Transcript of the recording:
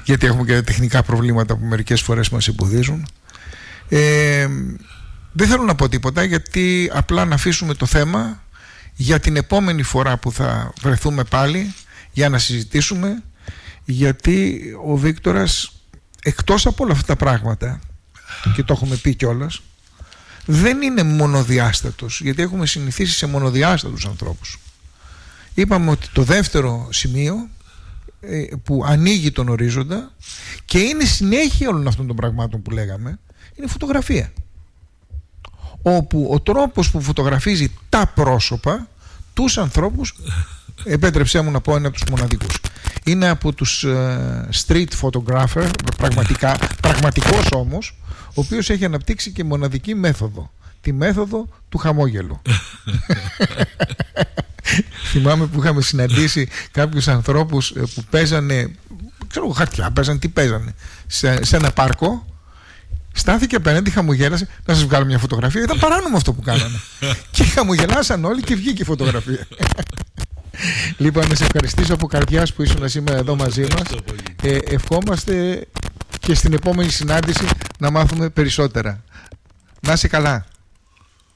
γιατί έχουμε και τεχνικά προβλήματα που μερικές φορές μας εμποδίζουν. Δεν θέλω να πω τίποτα, γιατί απλά να αφήσουμε το θέμα για την επόμενη φορά που θα βρεθούμε πάλι για να συζητήσουμε, γιατί ο Βίκτορας, εκτός από όλα αυτά τα πράγματα, και το έχουμε πει κιόλας, δεν είναι μονοδιάστατος, γιατί έχουμε συνηθίσει σε μονοδιάστατους ανθρώπους. Είπαμε ότι το δεύτερο σημείο που ανοίγει τον ορίζοντα και είναι συνέχεια όλων αυτών των πραγμάτων που λέγαμε, είναι η φωτογραφία, όπου ο τρόπος που φωτογραφίζει τα πρόσωπα, τους ανθρώπους, επέτρεψέ μου να πω, είναι από τους μοναδικούς. Είναι από τους street photographer, πραγματικός όμως, ο οποίος έχει αναπτύξει και μοναδική μέθοδο, τη μέθοδο του χαμόγελου. Θυμάμαι που είχαμε συναντήσει κάποιους ανθρώπους που παίζανε, ξέρω χαρτιά, τι παίζανε, σε ένα πάρκο. Στάθηκε απέναντι, χαμογέλασε. Να σας βγάλω μια φωτογραφία. Ήταν παράνομο αυτό που κάνανε. Και χαμογελάσαν όλοι και βγήκε η φωτογραφία. Λοιπόν, να σε ευχαριστήσω από καρδιάς που ήσουν σήμερα εδώ μαζί μας. Ευχόμαστε και στην επόμενη συνάντηση να μάθουμε περισσότερα. Να είσαι καλά.